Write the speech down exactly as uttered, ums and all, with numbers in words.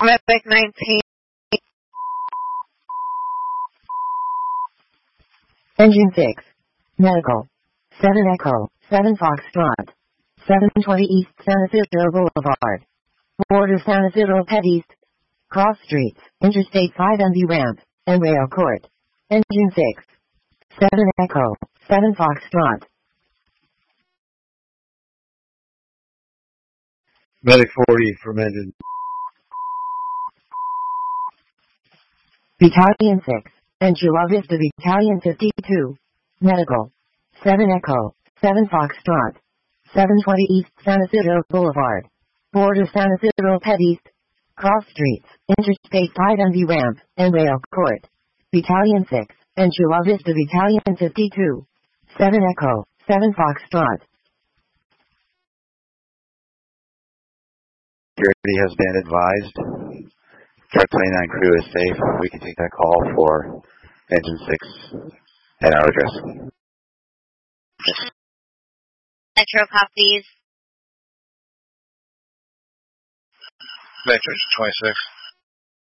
Quebec nineteen. Engine six. Medical. seven Echo, seven Foxtrot. seven twenty East San Isidro Boulevard. Border San Isidro Pet East. Cross Streets, Interstate five and the Ramp, and Rail Court. Engine six. seven Echo, seven Foxtrot. Medic forty from engine. Battalion six, and Chula Vista Battalion fifty-two. Medical. seven Echo, seven Foxtrot. seven twenty East San Isidro Boulevard. Border San Isidro Pet East. Cross Streets, Interstate five and the Ramp, and Rail Court. Battalion six, and Chula Vista Battalion fifty-two. seven Echo, seven Foxtrot. Security has been advised. Truck twenty-nine crew is safe. We can take that call for engine six at our address. Metro copies. Matrix twenty-six.